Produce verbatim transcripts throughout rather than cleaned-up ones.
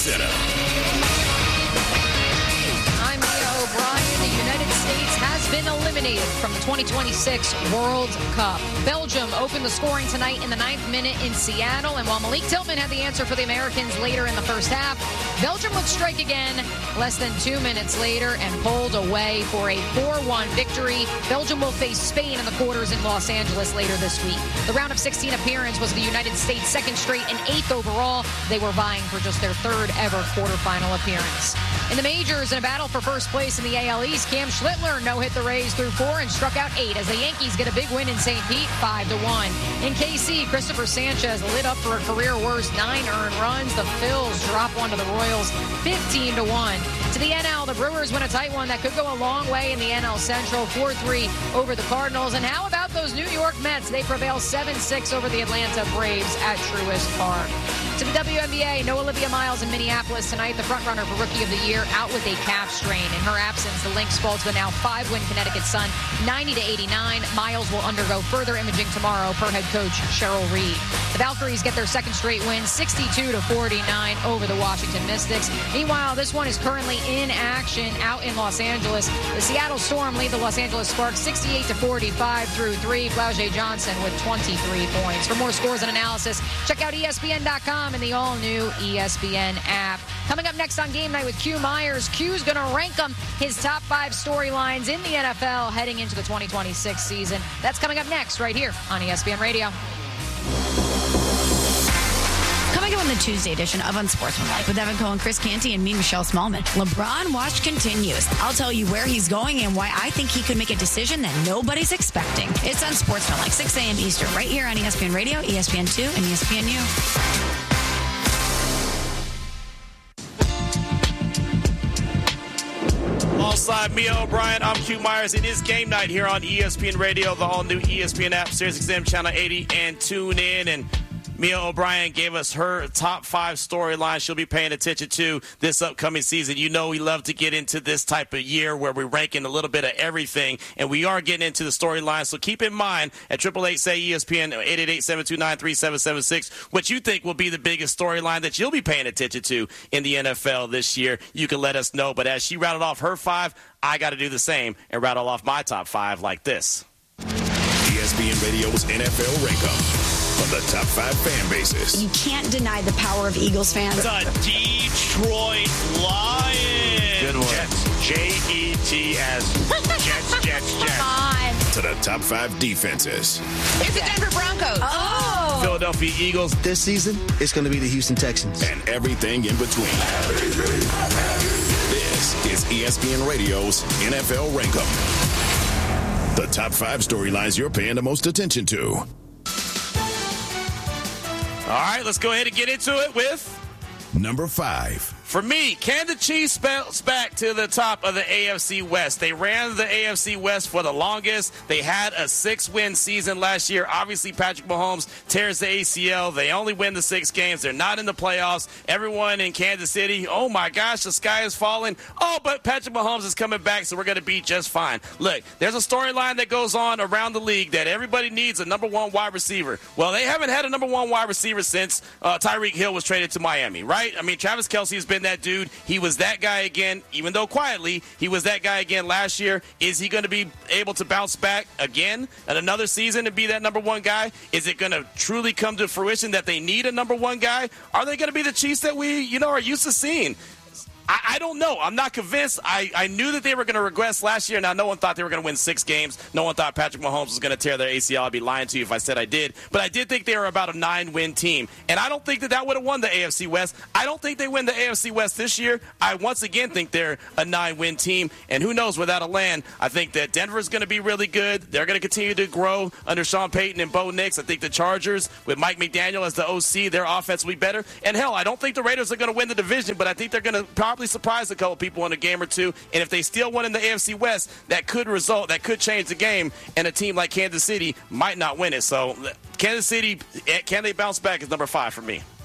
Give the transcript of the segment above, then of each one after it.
Center. I'm Mia O'Brien. The United States has been eliminated from the twenty twenty-six World Cup. Belgium opened the scoring tonight in the ninth minute in Seattle, and while Malik Tillman had the answer for the Americans later in the first half, Belgium would strike again less than two minutes later and pulled away for a four one victory. Belgium will face Spain in the quarters in Los Angeles later this week. The round of sixteen appearance was the United States' second straight and eighth overall. They were vying for just their third ever quarterfinal appearance. In the majors, in a battle for first place in the A L East, Cam Schlittler no-hit the Rays through four and struck out eight as the Yankees get a big win in Saint Pete, five to one. In K C, Christopher Sanchez lit up for a career-worst nine earned runs. The Phils drop one to the Royals, fifteen to one. To the N L, the Brewers win a tight one that could go a long way in the N L Central, four three over the Cardinals. And how about those New York Mets? They prevail seven six over the Atlanta Braves at Truist Park. To the W N B A, no Olivia Miles in Minneapolis tonight. The frontrunner for Rookie of the Year out with a calf strain. In her absence, the Lynx fall to the now five-win Connecticut Sun, ninety to eighty-nine. Miles will undergo further imaging tomorrow per head coach Cheryl Reed. The Valkyries get their second straight win, sixty-two to forty-nine over the Washington Mystics. Meanwhile, this one is currently in action out in Los Angeles. The Seattle Storm lead the Los Angeles Sparks sixty-eight to forty-five through three. Flau'jae Johnson with twenty-three points. For more scores and analysis, check out E S P N dot com and the all-new E S P N app. Coming up next on Game Night with Q Myers, Q's going to rank them his top five storylines in the N F L heading into the twenty twenty-six season. That's coming up next right here on E S P N Radio. Coming up on the Tuesday edition of Unsportsmanlike with Evan Cohen, Chris Canty, and me, Michelle Smallman. LeBron watch continues. I'll tell you where he's going and why I think he could make a decision that nobody's expecting. It's Unsportsmanlike, six a.m. Eastern, right here on E S P N Radio, E S P N two, and E S P N U. Alongside Mia O'Brien, I'm Q Myers. It is Game Night here on E S P N Radio, the all-new E S P N app, SiriusXM Channel eighty, and tune in. And Mia O'Brien gave us her top five storylines she'll be paying attention to this upcoming season. You know we love to get into this type of year where we're ranking a little bit of everything, and we are getting into the storylines. So keep in mind at eight eight eight, say E S P N, eight eight eight, seven two nine, three seven seven six, what you think will be the biggest storyline that you'll be paying attention to in the N F L this year. You can let us know. But as she rattled off her five, I got to do the same and rattle off my top five like this. E S P N Radio's N F L Rank-Up of the top five fan bases. You can't deny the power of Eagles fans. The Detroit Lions. Good one. Jets. J E T S. Jets, Jets, Jets. Come on. To the top five defenses. It's the Denver Broncos. Oh. Philadelphia Eagles. This season, it's going to be the Houston Texans. And everything in between. This is E S P N Radio's N F L Rank-Up. The top five storylines you're paying the most attention to. All right, let's go ahead and get into it with number five. For me, can the Chiefs bounce back to the top of the A F C West? They ran the A F C West for the longest. They had a six-win season last year. Obviously, Patrick Mahomes tears the A C L. They only win the six games. They're not in the playoffs. Everyone in Kansas City, oh, my gosh, the sky is falling. Oh, but Patrick Mahomes is coming back, so we're going to be just fine. Look, there's a storyline that goes on around the league that everybody needs a number one wide receiver. Well, they haven't had a number one wide receiver since uh, Tyreek Hill was traded to Miami, right? I mean, Travis Kelce has been that dude. He was that guy again, even though quietly, he was that guy again last year. Is he going to be able to bounce back again in another season and be that number one guy? Is it going to truly come to fruition that they need a number one guy? Are they going to be the Chiefs that we, you know, are used to seeing? I, I don't know. I'm not convinced. I, I knew that they were going to regress last year. Now, no one thought they were going to win six games. No one thought Patrick Mahomes was going to tear their A C L. I'd be lying to you if I said I did. But I did think they were about a nine-win team. And I don't think that that would have won the A F C West. I don't think they win the A F C West this year. I once again think they're a nine-win team. And who knows, without a land, I think that Denver's going to be really good. They're going to continue to grow under Sean Payton and Bo Nix. I think the Chargers, with Mike McDaniel as the O C, their offense will be better. And, hell, I don't think the Raiders are going to win the division, but I think they're going to probably surprise a couple people in a game or two. And if they still win in the A F C West, that could result, that could change the game, and a team like Kansas City might not win it. So Kansas City, can they bounce back is number five for me.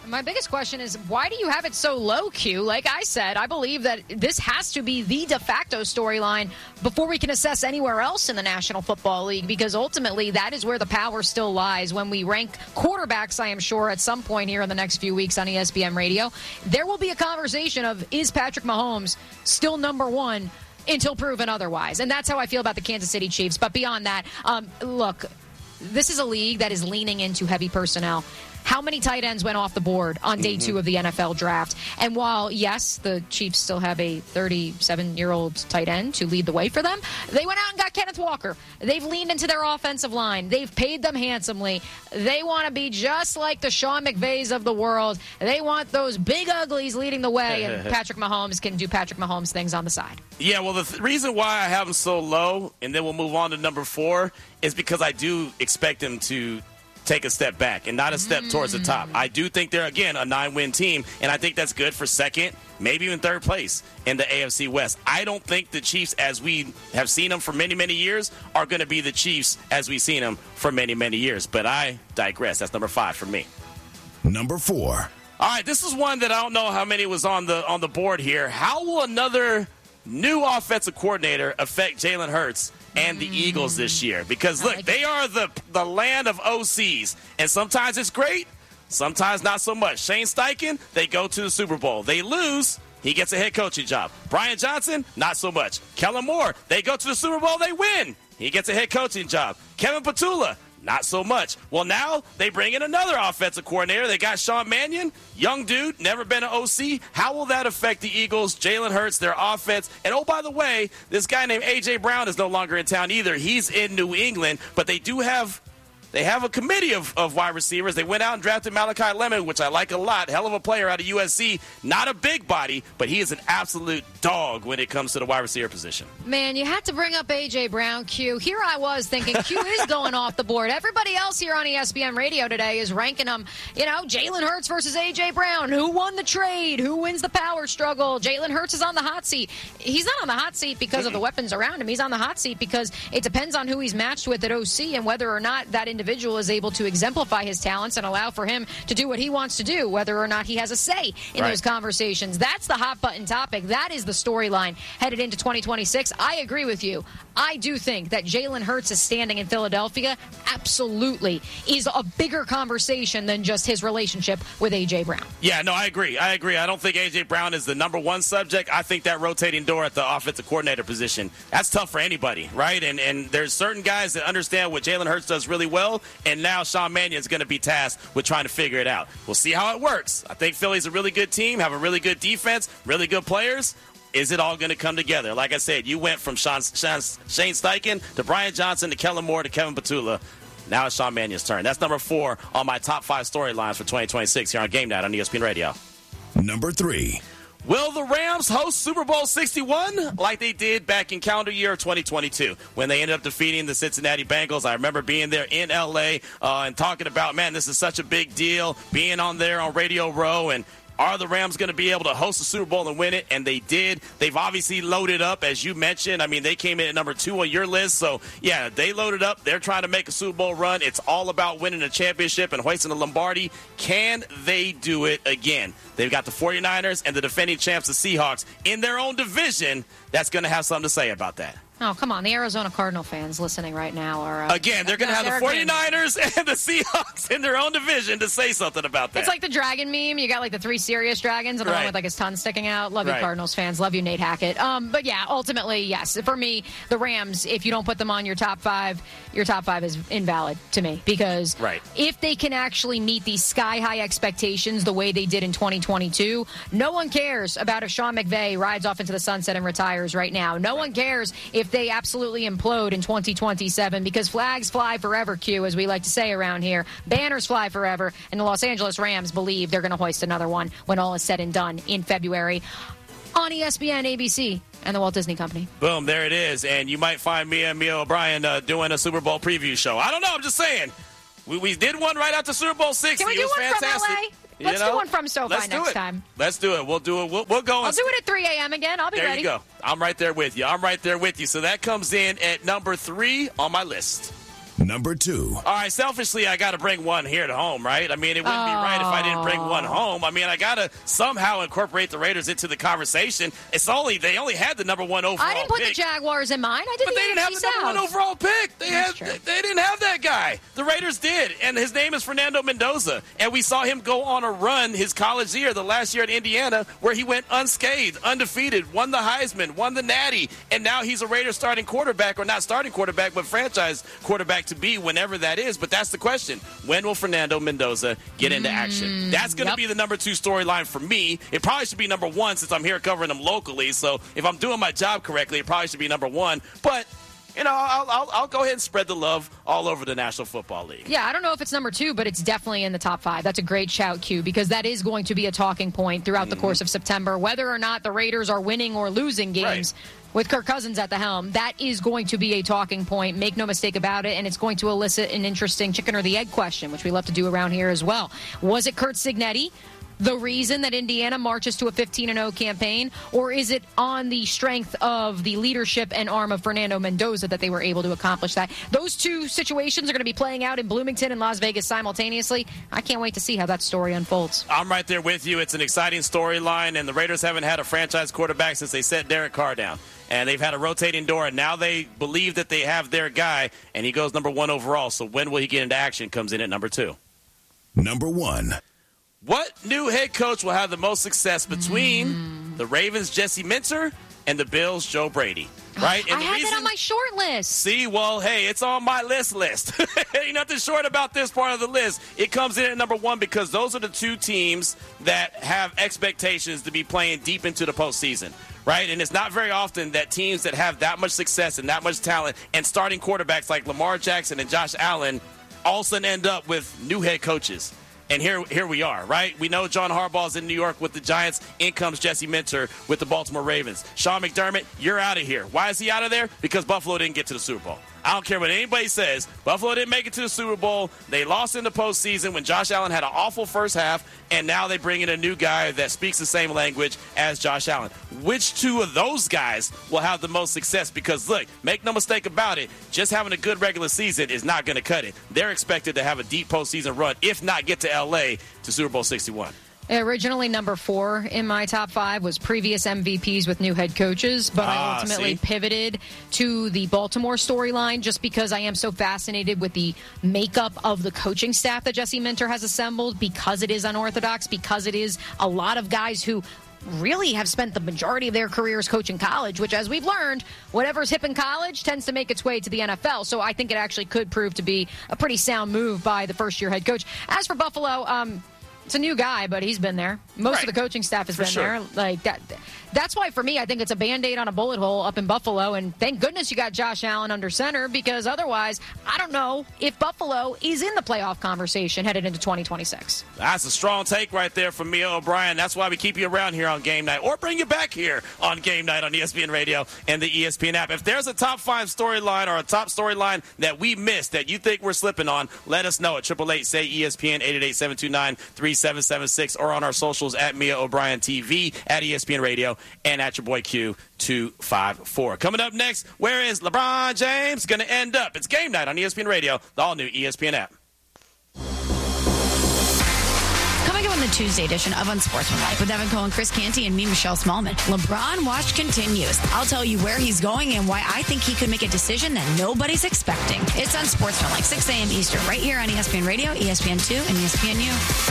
My biggest question is, why do you have it so low, Q? Like I said, I believe that this has to be the de facto storyline before we can assess anywhere else in the National Football League, because ultimately that is where the power still lies. When we rank quarterbacks, I am sure at some point here in the next few weeks on E S P N Radio, there will be a conversation of, is Patrick Mahomes still number one until proven otherwise? And that's how I feel about the Kansas City Chiefs. But beyond that, um, look, this is a league that is leaning into heavy personnel. How many tight ends went off the board on day mm-hmm. two of the N F L draft? And while, yes, the Chiefs still have a thirty-seven-year-old tight end to lead the way for them, they went out and got Kenneth Walker. They've leaned into their offensive line. They've paid them handsomely. They want to be just like the Sean McVays of the world. They want those big uglies leading the way, and Patrick Mahomes can do Patrick Mahomes things on the side. Yeah, well, the th- reason why I have him so low, and then we'll move on to number four, is because I do expect him to take a step back and not a step mm. towards the top. I do think they're, again, a nine-win team, and I think that's good for second, maybe even third place in the A F C West. I don't think the Chiefs, as we have seen them for many, many years, are going to be the Chiefs as we've seen them for many, many years. But I digress. That's number five for me. Number four. All right, this is one that I don't know how many was on the on the board here. How will another new offensive coordinator affect Jalen Hurts and the mm. Eagles this year? Because, look, like they are the the land of O Cs, and sometimes it's great, sometimes not so much. Shane Steichen, they go to the Super Bowl. They lose, he gets a head coaching job. Brian Johnson, not so much. Kellen Moore, they go to the Super Bowl, they win. He gets a head coaching job. Kevin Petula, not so much. Well, now they bring in another offensive coordinator. They got Sean Mannion, young dude, never been an O C. How will that affect the Eagles, Jalen Hurts, their offense? And, oh, by the way, this guy named A J. Brown is no longer in town either. He's in New England, but they do have – they have a committee of, of wide receivers. They went out and drafted Malachi Lemon, which I like a lot. Hell of a player out of U S C. Not a big body, but he is an absolute dog when it comes to the wide receiver position. Man, you had to bring up A J. Brown, Q. Here I was thinking Q is going off the board. Everybody else here on E S P N Radio today is ranking them, you know, Jalen Hurts versus A J. Brown. Who won the trade? Who wins the power struggle? Jalen Hurts is on the hot seat. He's not on the hot seat because of the weapons around him. He's on the hot seat because it depends on who he's matched with at O C and whether or not that individual is able to exemplify his talents and allow for him to do what he wants to do, whether or not he has a say in right. those conversations. That's the hot button topic. That is the storyline headed into twenty twenty-six. I agree with you. I do think that Jalen Hurts' standing in Philadelphia absolutely is a bigger conversation than just his relationship with A J. Brown. Yeah, no, I agree. I agree. I don't think A J. Brown is the number one subject. I think that rotating door at the offensive coordinator position, that's tough for anybody, right? And and there's certain guys that understand what Jalen Hurts does really well, and now Sean Mannion is going to be tasked with trying to figure it out. We'll see how it works. I think Philly's a really good team, have a really good defense, really good players. Is it all going to come together? Like I said, you went from Sean, Sean, Shane Steichen to Brian Johnson to Kellen Moore to Kevin Petula. Now it's Sean Mannion's turn. That's number four on my top five storylines for twenty twenty-six here on Game Night on E S P N Radio. Number three. Will the Rams host Super Bowl sixty-one like they did back in calendar year twenty twenty-two when they ended up defeating the Cincinnati Bengals? I remember being there in L A uh, and talking about, man, this is such a big deal, being on there on Radio Row, and are the Rams going to be able to host the Super Bowl and win it? And they did. They've obviously loaded up, as you mentioned. I mean, they came in at number two on your list. So, yeah, they loaded up. They're trying to make a Super Bowl run. It's all about winning a championship and hoisting the Lombardi. Can they do it again? They've got the 49ers and the defending champs, the Seahawks, in their own division. That's going to have something to say about that. Oh, come on. The Arizona Cardinal fans listening right now are... Uh, Again, they're going to have the 49ers and the Seahawks in their own division to say something about that. It's like the dragon meme. You got like the three serious dragons and the right. one with like his tongue sticking out. Love right. you, Cardinals fans. Love you, Nate Hackett. Um, but yeah, ultimately, yes. For me, the Rams, if you don't put them on your top five, your top five is invalid to me. Because right. if they can actually meet these sky-high expectations the way they did in twenty twenty-two, no one cares about if Sean McVay rides off into the sunset and retires right now. No right. one cares if they absolutely implode in twenty twenty-seven, because flags fly forever, Q, as we like to say around here. Banners fly forever, and the Los Angeles Rams believe they're going to hoist another one when all is said and done in February on E S P N, A B C, and the Walt Disney Company. Boom, there it is. And you might find me and Mia O'Brien uh, doing a Super Bowl preview show. I don't know. I'm just saying. We, we did one right after Super Bowl sixty. Can we do it was one fantastic. from L A? Let's you know? do one from SoFi Let's next it. time. Let's do it. We'll do it. We'll, we'll go. I'll do it at three a.m. again. I'll be there ready. There you go. I'm right there with you. I'm right there with you. So that comes in at number three on my list. Number two. All right, selfishly, I got to bring one here to home, right? I mean, it wouldn't be right if I didn't bring one home. I mean, I got to somehow incorporate the Raiders into the conversation. It's only they only had the number one overall I didn't put pick. the Jaguars in mine. I did But the they didn't A have F C the number South. one overall pick. They had, That's true. they didn't have that guy. The Raiders did, and his name is Fernando Mendoza. And we saw him go on a run his college year, the last year at Indiana, where he went unscathed, undefeated, won the Heisman, won the Natty, and now he's a Raiders starting quarterback, or not starting quarterback, but franchise quarterback to be whenever that is. But that's the question. When will Fernando Mendoza get into action? That's going to yep. be the number two storyline for me. It probably should be number one since I'm here covering them locally. So if I'm doing my job correctly, it probably should be number one. But you know, I'll, I'll, I'll go ahead and spread the love all over the National Football League. Yeah, I don't know if it's number two, but it's definitely in the top five. That's a great shout, Q, because that is going to be a talking point throughout mm-hmm. the course of September. Whether or not the Raiders are winning or losing games right. with Kirk Cousins at the helm, that is going to be a talking point. Make no mistake about it, and it's going to elicit an interesting chicken or the egg question, which we love to do around here as well. Was it Curt Cignetti the reason that Indiana marches to a fifteen and oh campaign, or is it on the strength of the leadership and arm of Fernando Mendoza that they were able to accomplish that? Those two situations are going to be playing out in Bloomington and Las Vegas simultaneously. I can't wait to see how that story unfolds. I'm right there with you. It's an exciting storyline, and the Raiders haven't had a franchise quarterback since they set Derek Carr down. And they've had a rotating door, and now they believe that they have their guy, and he goes number one overall. So when will he get into action? Comes in at number two. Number one. What new head coach will have the most success between mm. the Ravens' Jesse Minter and the Bills' Joe Brady? Right? And I the had reason, that on my short list. See, well, hey, it's on my list list. Ain't nothing short about this part of the list. It comes in at number one because those are the two teams that have expectations to be playing deep into the postseason. Right? And it's not very often that teams that have that much success and that much talent and starting quarterbacks like Lamar Jackson and Josh Allen all of a sudden end up with new head coaches. And here here we are, right? We know John Harbaugh's in New York with the Giants. In comes Jesse Minter with the Baltimore Ravens. Sean McDermott, you're out of here. Why is he out of there? Because Buffalo didn't get to the Super Bowl. I don't care what anybody says. Buffalo didn't make it to the Super Bowl. They lost in the postseason when Josh Allen had an awful first half, and now they bring in a new guy that speaks the same language as Josh Allen. Which two of those guys will have the most success? Because, look, make no mistake about it, just having a good regular season is not going to cut it. They're expected to have a deep postseason run, if not get to L A to Super Bowl sixty-one. Originally, number four in my top five was previous M V Ps with new head coaches, but ah, I ultimately see? pivoted to the Baltimore storyline just because I am so fascinated with the makeup of the coaching staff that Jesse Minter has assembled, because it is unorthodox, because it is a lot of guys who really have spent the majority of their careers coaching college, which, as we've learned, whatever's hip in college tends to make its way to the N F L. So I think it actually could prove to be a pretty sound move by the first-year head coach. As for Buffalo, um, it's a new guy, but he's been there. Most right. of the coaching staff has For been sure. there. Like that. That's why, for me, I think it's a Band-Aid on a bullet hole up in Buffalo. And thank goodness you got Josh Allen under center, because otherwise, I don't know if Buffalo is in the playoff conversation headed into twenty twenty-six. That's a strong take right there from Mia O'Brien. That's why we keep you around here on Game Night, or bring you back here on Game Night on E S P N Radio and the E S P N app. If there's a top five storyline or a top storyline that we missed that you think we're slipping on, let us know at eight eight eight, S A Y, E S P N, eight eight eight, seven two nine, three seven seven six, or on our socials at Mia O'Brien T V, at E S P N Radio, and at your boy Q two five four. Coming up next, where is LeBron James going to end up? It's Game Night on E S P N Radio, the all-new E S P N app. Coming up on the Tuesday edition of Unsportsmanlike with Evan Cohen, Chris Canty, and me, Michelle Smallman. LeBron watch continues. I'll tell you where he's going and why I think he could make a decision that nobody's expecting. It's Unsportsmanlike, six a.m. Eastern, right here on E S P N Radio, E S P N two, and E S P N U.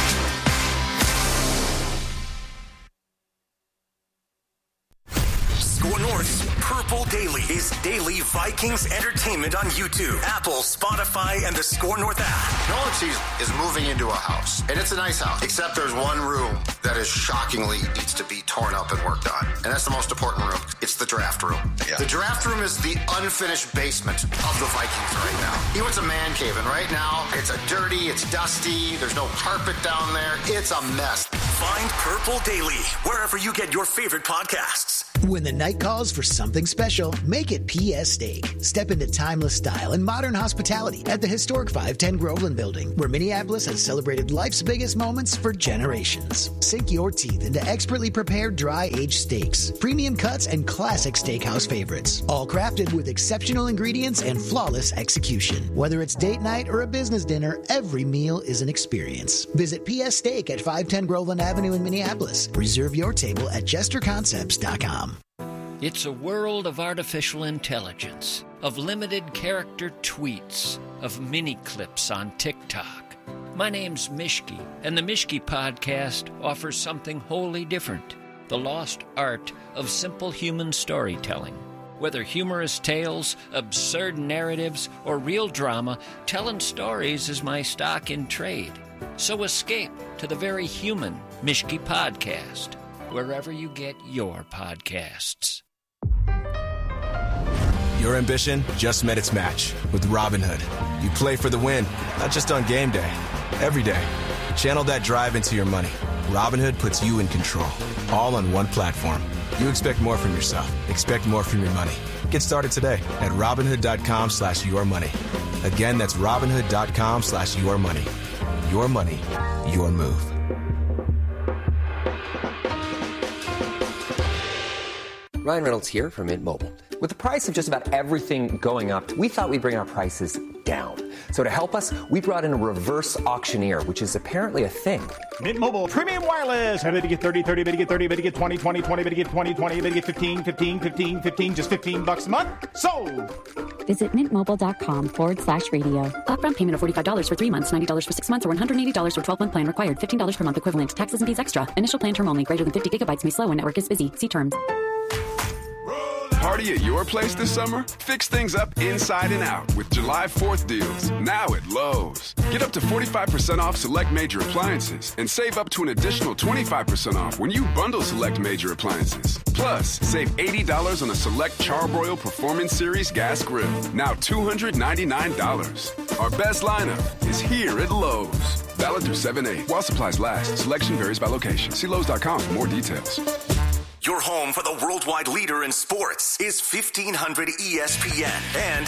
Score North's Purple Daily is daily Vikings entertainment on YouTube, Apple, Spotify, and the Score North app. Nolan Cheese is moving into a house, and it's a nice house, except there's one room that is shockingly needs to be torn up and worked on, and that's the most important room. It's the draft room. Yeah. The draft room is the unfinished basement of the Vikings right now. He wants a man cave, and right now it's a dirty, it's dusty, there's no carpet down there. It's a mess. Find Purple Daily wherever you get your favorite podcasts. When the night calls for something special, make it P S Steak. Step into timeless style and modern hospitality at the historic five ten Groveland Building, where Minneapolis has celebrated life's biggest moments for generations. Sink your teeth into expertly prepared dry-aged steaks, premium cuts, and classic steakhouse favorites, all crafted with exceptional ingredients and flawless execution. Whether it's date night or a business dinner, every meal is an experience. Visit P S Steak at five ten Groveland Avenue in Minneapolis. Reserve your table at jester concepts dot com. It's a world of artificial intelligence, of limited character tweets, of mini clips on TikTok. My name's Mishki, and the Mishki Podcast offers something wholly different: the lost art of simple human storytelling. Whether humorous tales, absurd narratives, or real drama, telling stories is my stock in trade. So escape to the very human Mishki Podcast, wherever you get your podcasts. Your ambition just met its match with Robinhood. You play for the win, not just on game day, every day. Channel that drive into your money. Robinhood puts you in control, all on one platform. You expect more from yourself. Expect more from your money. Get started today at Robinhood.com slash your money. Again, that's Robinhood.com slash your money. Your money, your move. Ryan Reynolds here from Mint Mobile. With the price of just about everything going up, we thought we'd bring our prices down. So to help us, we brought in a reverse auctioneer, which is apparently a thing. Mint Mobile Premium Wireless. Ready to get thirty, thirty, bit to get thirty, bit to get twenty, twenty, twenty, bit to get twenty, twenty, bit to get fifteen, fifteen, fifteen, fifteen, just fifteen bucks a month? Sold! Visit mintmobile.com forward slash radio. Upfront payment of forty-five dollars for three months, ninety dollars for six months, or one hundred eighty dollars for twelve-month plan required. fifteen dollars per month equivalent. Taxes and fees extra. Initial plan term only. Greater than fifty gigabytes may slow when network is busy. See terms. Party at your place this summer? Fix things up inside and out with July fourth deals, now at Lowe's. Get up to forty-five percent off select major appliances and save up to an additional twenty-five percent off when you bundle select major appliances. Plus, save eighty dollars on a select Charbroil Performance Series gas grill, now two hundred ninety-nine dollars. Our best lineup is here at Lowe's. Valid through seven eight. While supplies last, selection varies by location. See Lowe's dot com for more details. Your home for the worldwide leader in sports is fifteen hundred E S P N and